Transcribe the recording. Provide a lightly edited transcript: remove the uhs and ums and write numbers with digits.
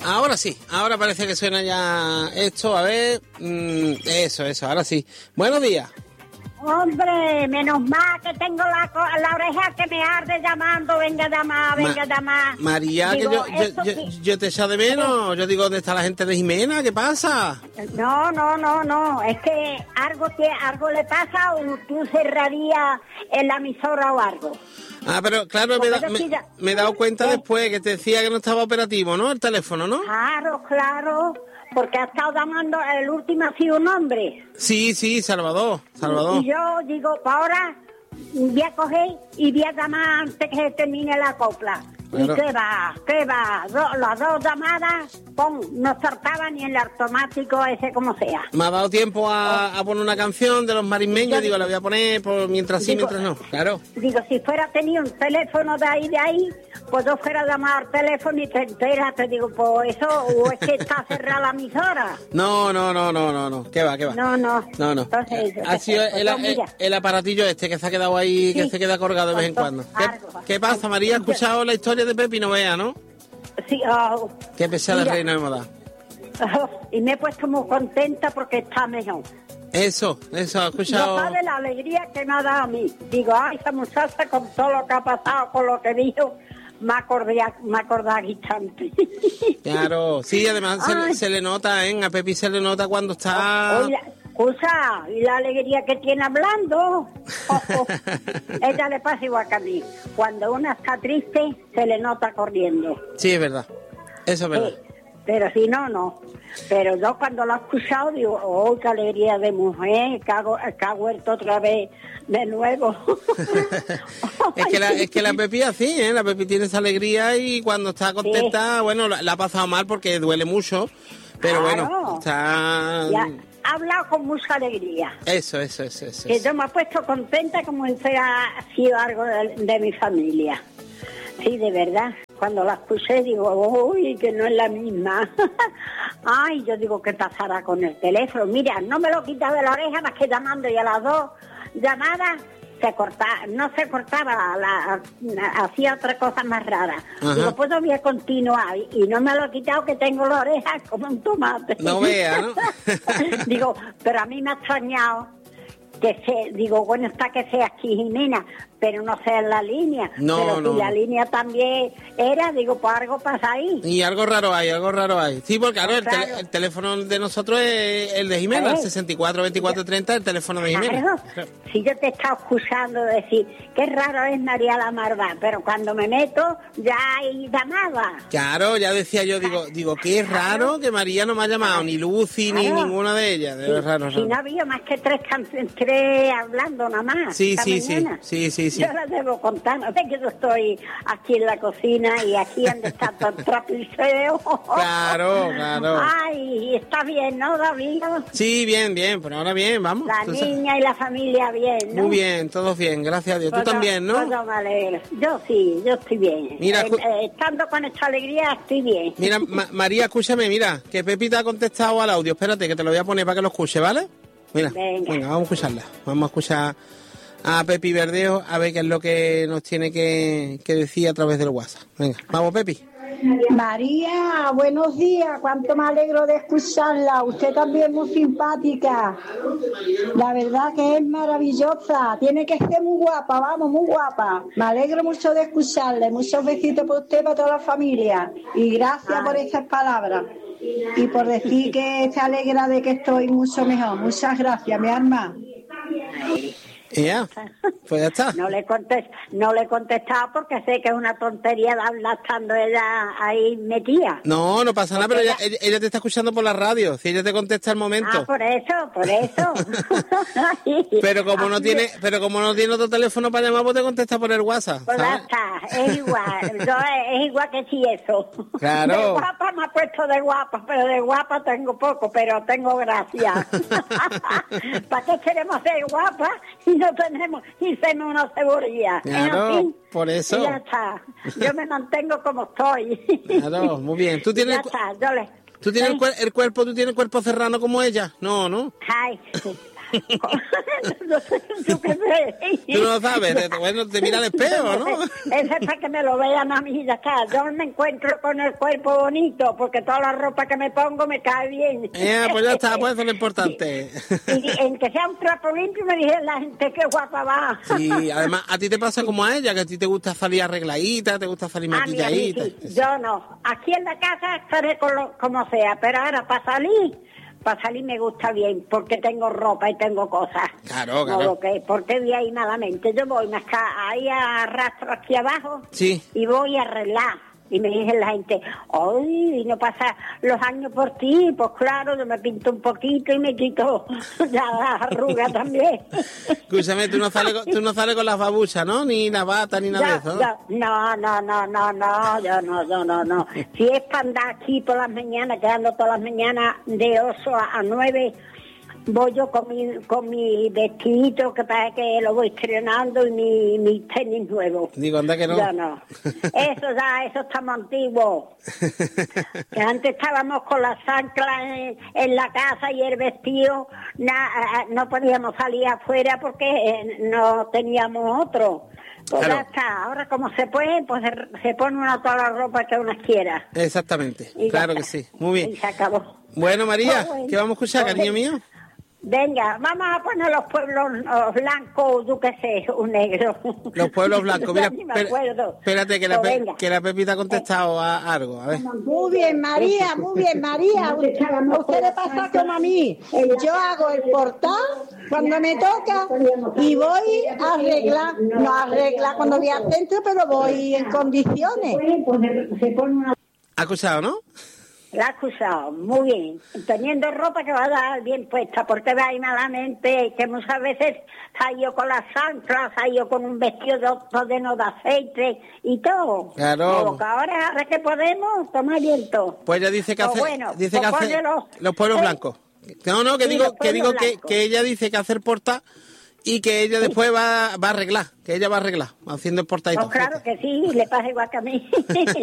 Ahora sí, ahora parece que suena ya esto, a ver, eso, ahora sí. Buenos días. Hombre, menos mal que tengo la oreja que me arde llamando, venga a llamar. María, digo, que yo te echo de menos, yo digo, ¿dónde está la gente de Jimena? ¿Qué pasa? No, es que algo le pasa o tú cerrarías en la emisora o algo. Ah, pero claro, me he dado cuenta después que te decía que no estaba operativo, ¿no? El teléfono, ¿no? Claro, porque ha estado llamando, el último ha sido un hombre. Sí, Salvador. Y yo digo, para ahora voy a coger y voy a llamar antes que termine la copla. Claro. ¿Y qué va? Las dos llamadas, no saltaba ni en el automático ese como sea. Me ha dado tiempo a poner una canción de los marismeños, digo, la voy a poner mientras sí, mientras no, claro. Digo, si fuera tenido un teléfono de ahí, pues yo fuera a llamar al teléfono y te enteras, te digo, pues eso, o es que está cerrada la emisora. No, ¿qué va? No. Entonces, ha sido el aparatillo este que se ha quedado ahí, sí, que se queda colgado de vez en cuando. ¿Qué pasa, María? ¿Has escuchado la historia de Pepi? No vea, ¿no? Sí. Qué pesada reina hemos dado. Y me he puesto muy contenta porque está mejor. Eso, ¿has escuchado? No sabe la alegría que me ha dado a mí. Digo, esa muchacha con todo lo que ha pasado, con lo que dijo, me acordé al instante. Claro, sí, además se le nota, a Pepi se le nota cuando está... Escucha, y la alegría que tiene hablando. Ella le pasa igual que a mí. Cuando una está triste, se le nota corriendo. Sí, es verdad. Eso es verdad. Sí, pero si no. Pero yo cuando lo he escuchado digo, oh, qué alegría de mujer, que ha vuelto otra vez de nuevo. es que la Pepi así, la Pepi tiene esa alegría y cuando está contenta, bueno, la ha pasado mal porque duele mucho, pero bueno, está... Ya. Ha hablado con mucha alegría. Eso. Que yo me he puesto contenta como si fuera sido algo de mi familia. Sí, de verdad. Cuando la escuché digo, uy, que no es la misma. Ay, yo digo, ¿qué pasará con el teléfono? Mira, no me lo quita de la oreja más que llamando y a las dos llamadas no se cortaba, hacía otra cosa más rara. Digo, pues yo voy a continuar y no me lo he quitado, que tengo la oreja como un tomate. No vea, ¿no? Digo, pero a mí me ha extrañado digo, bueno, está que sea aquí Jimena, pero no sea en la línea. Pero si la línea también era, digo, pues algo pasa ahí. Y algo raro hay. Sí, porque claro, el teléfono de nosotros es el de Jimena, el 64 24 30, el teléfono de Jimena. Claro. Si yo te he estado escuchando decir, qué raro es María la Marvá, pero cuando me meto ya hay llamada. Claro, ya decía yo, digo, qué raro que María no me ha llamado, ni Lucy, ni ninguna de ellas. Sí, raro. Si no había más que tres hablando nada más. Sí. Yo las debo contar, no sé que yo estoy aquí en la cocina y aquí donde está todo el trapiceo. Claro. Ay, está bien, ¿no, David? Sí, bien, por ahora bien, vamos. La niña y la familia bien, ¿no? Muy bien, todos bien, gracias a Dios. Tú también, ¿no? Yo me alegro. Yo sí, yo estoy bien. Mira, estando con esta alegría estoy bien. Mira, María, escúchame, mira, que Pepi te ha contestado al audio. Espérate, que te lo voy a poner para que lo escuche, ¿vale? Mira, venga, vamos a escucharla. Vamos a escuchar a Pepi Verdejo a ver qué es lo que nos tiene que decir a través del WhatsApp. Venga, vamos, Pepi. María, buenos días, cuánto me alegro de escucharla. Usted también muy simpática. La verdad que es maravillosa. Tiene que ser muy guapa, vamos, muy guapa. Me alegro mucho de escucharle. Muchos besitos por usted, para toda la familia. Y gracias por esas palabras. Y por decir que se alegra de que estoy mucho mejor. Muchas gracias, mi alma. Ya, pues ya está. No le he contestado porque sé que es una tontería de hablar estando ella ahí metida. No pasa nada, pero ella te está escuchando por la radio. Si ella te contesta al momento. Por eso. pero como no tiene otro teléfono para llamar, pues te contesta por el WhatsApp. Pues ya está, es igual. Es igual que si eso. Claro. De guapa me ha puesto de guapa, pero de guapa tengo poco, pero tengo gracia. ¿Para qué queremos ser guapas y no tenemos, y somos una seguridad? Claro, en fin, por eso. Ya está. Yo me mantengo como estoy. Claro, muy bien. ¿Tú tienes, ya está, ¿tú tienes el cuerpo serrano como ella? No. No sé, ¿tú qué crees? Tú no lo sabes, bueno, te mira al espejo, ¿no? Eso es para que me lo vean a mí, ya está. Yo me encuentro con el cuerpo bonito, porque toda la ropa que me pongo me cae bien. Pues ya está, pues eso es lo importante. Y en que sea un trapo limpio me dice la gente qué guapa va. Sí, además, a ti te pasa como a ella, que a ti te gusta salir arregladita, te gusta salir A mí maquilladita. sí. Yo no. Aquí en la casa estaré como sea, pero ahora para salir me gusta bien, porque tengo ropa y tengo cosas. Claro. No, porque voy ahí malamente. Yo voy ahí arrastro aquí abajo Sí. y voy a arreglar. Y me dice la gente, ¡ay, no pasa los años por ti! Pues claro, yo me pinto un poquito y me quito ya las arrugas también. Escúchame, tú no sales con las babuchas, ¿no? Ni la bata, ni nada de eso, ¿no? Yo no. Si es para andar aquí por las mañanas, quedando todas las mañanas de 8 a 9, voy yo con mi vestidito, que parece que lo voy estrenando, y mi tenis nuevo. Digo, anda que no. Ya no. Eso estamos antiguos. Que antes estábamos con las anclas en la casa y el vestido, no podíamos salir afuera porque no teníamos otro. Pues claro. Ya está, ahora como se puede, pues se pone una toda la ropa que uno quiera. Exactamente, Y claro ya que está. sí, muy bien. Y se acabó. Bueno, María, Bueno, ¿qué vamos a escuchar, pues, cariño mío? Venga, vamos a poner los pueblos blancos, yo qué sé, un negro. Los pueblos blancos, mira, Ya ni me acuerdo. espérate que la Pepita ha contestado a algo, a ver. Muy bien, María. Usted le pasa como a mí. Yo hago el portal cuando me toca y voy a arreglar. No arreglar cuando voy al centro, pero voy en condiciones. ¿Ha escuchado, no? La ha acusado, muy bien. Teniendo ropa que va a dar bien puesta, porque ve ahí malamente, que muchas veces ha ido con las anclas, ha ido con un vestido lleno de aceite y todo. Claro. Porque ahora que podemos, toma viento. Pues ella dice que hace, los pueblos blancos. No, que Sí, digo los que blancos. ella dice que hacer porta y que ella después va a arreglar, haciendo el porta y Pues todo. claro que sí, le pasa igual que a mí.